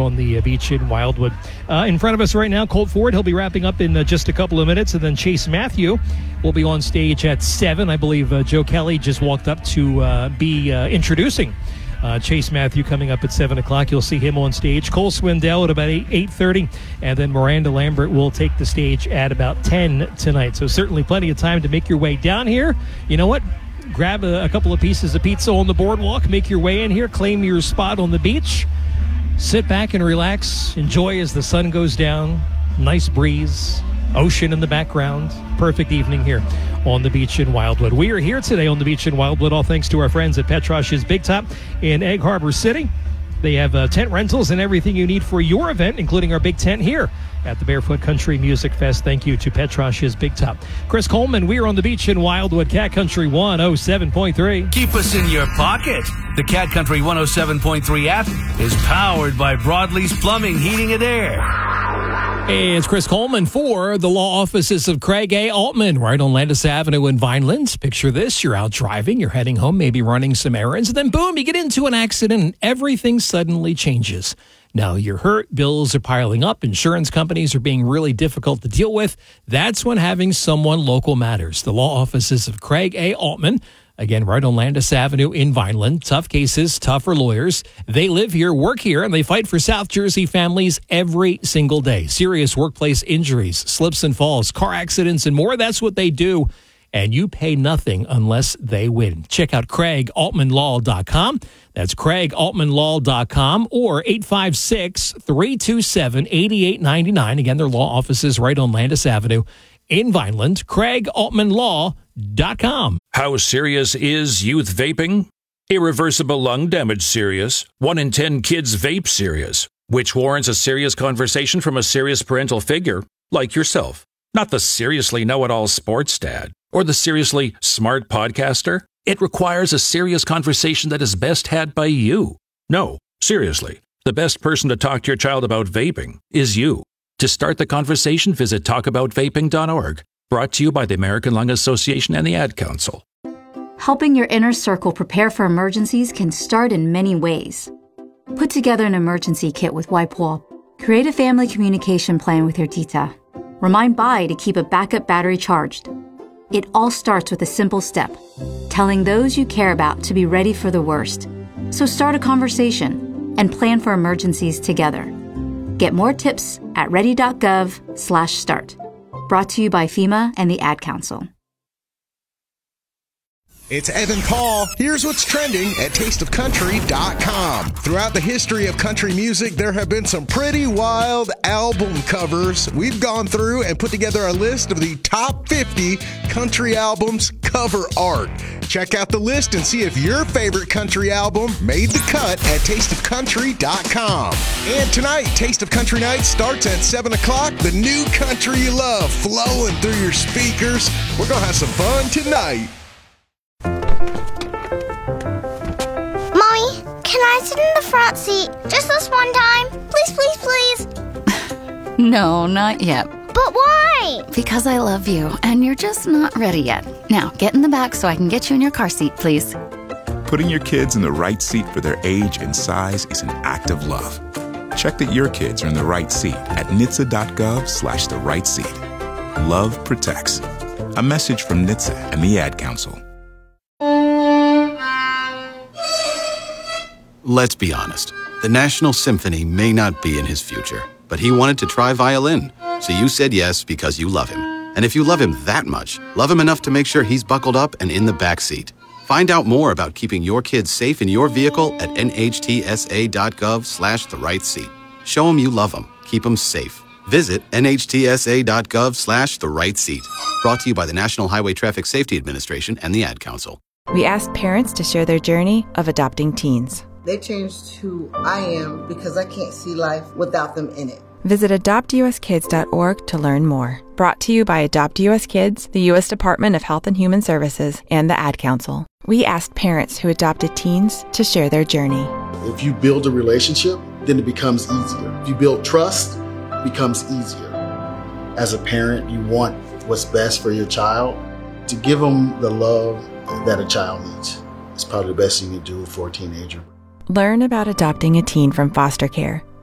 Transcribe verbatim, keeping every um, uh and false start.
on the uh, beach in Wildwood. Uh, in front of us right now, Colt Ford. He'll be wrapping up in uh, just a couple of minutes. And then Chase Matthew will be on stage at seven. I believe uh, Joe Kelly just walked up to uh, be uh, introducing Uh, Chase Matthew coming up at seven o'clock. You'll see him on stage. Cole Swindell at about eight thirty, and then Miranda Lambert will take the stage at about ten tonight. So certainly plenty of time to make your way down here. You know what? Grab a, a couple of pieces of pizza on the boardwalk, make your way in here, claim your spot on the beach, sit back and relax, enjoy as the sun goes down. Nice breeze, ocean in the background. Perfect evening here on the beach in Wildwood. We are here today on the beach in Wildwood, all thanks to our friends at Petrosh's Big Top in Egg Harbor City. They have uh, tent rentals and everything you need for your event, including our big tent here at the Barefoot Country Music Fest. Thank you to Petrosh's Big Top. Chris Coleman, we are on the beach in Wildwood, Cat Country one oh seven point three. Keep us in your pocket. The Cat Country one oh seven point three app is powered by Broadleaf's Plumbing, Heating, and Air. Hey, it's Chris Coleman for the law offices of Craig A. Altman, right on Landis Avenue in Vineland. Picture this. You're out driving, you're heading home, maybe running some errands, and then boom, you get into an accident and everything suddenly changes. Now you're hurt, bills are piling up, insurance companies are being really difficult to deal with. That's when having someone local matters. The law offices of Craig A. Altman, again, right on Landis Avenue in Vineland. Tough cases, tougher lawyers. They live here, work here, and they fight for South Jersey families every single day. Serious workplace injuries, slips and falls, car accidents, and more. That's what they do. And you pay nothing unless they win. Check out Craig Altman Law dot com. That's Craig Altman Law dot com or eight five six, three two seven, eight eight nine nine. Again, their law offices right on Landis Avenue in Vineland. Craig Altman Law dot com. How serious is youth vaping? Irreversible lung damage serious. One in ten kids vape serious, which warrants a serious conversation from a serious parental figure like yourself. Not the seriously know-it-all sports dad or the seriously smart podcaster. It requires a serious conversation that is best had by you. No, seriously, the best person to talk to your child about vaping is you. To start the conversation, visit talk about vaping dot org. Brought to you by the American Lung Association and the Ad Council. Helping your inner circle prepare for emergencies can start in many ways. Put together an emergency kit with WipeWall. Create a family communication plan with your tita. Remind Bai to keep a backup battery charged. It all starts with a simple step, telling those you care about to be ready for the worst. So start a conversation and plan for emergencies together. Get more tips at ready.gov slash start. Brought to you by FEMA and the Ad Council. It's Evan Paul. Here's what's trending at taste of country dot com. Throughout the history of country music, there have been some pretty wild album covers. We've gone through and put together a list of the top fifty country albums cover art. Check out the list and see if your favorite country album made the cut at taste of country dot com. And tonight, Taste of Country Night starts at seven o'clock. The new country you love flowing through your speakers. We're going to have some fun tonight. Mommy, can I sit in the front seat just this one time? Please, please, please. No, not yet. But why? Because I love you, and you're just not ready yet. Now, get in the back so I can get you in your car seat, please. Putting your kids in the right seat for their age and size is an act of love. Check that your kids are in the right seat at N H T S A dot gov slash the right seat. Love protects. A message from N H T S A and the Ad Council. Let's be honest. The National Symphony may not be in his future, but he wanted to try violin. So you said yes because you love him. And if you love him that much, love him enough to make sure he's buckled up and in the back seat. Find out more about keeping your kids safe in your vehicle at N H T S A dot gov slash the right seat. Show him you love him. Keep him safe. Visit N H T S A dot gov slash the right seat. Brought to you by the National Highway Traffic Safety Administration and the Ad Council. We asked parents to share their journey of adopting teens. They changed who I am because I can't see life without them in it. Visit adopt u s kids dot org to learn more. Brought to you by Adopt U S Kids, the U S Department of Health and Human Services, and the Ad Council. We asked parents who adopted teens to share their journey. If you build a relationship, then it becomes easier. If you build trust, it becomes easier. As a parent, you want what's best for your child. To give them the love that a child needs is probably the best thing you can do for a teenager. Learn about adopting a teen from foster care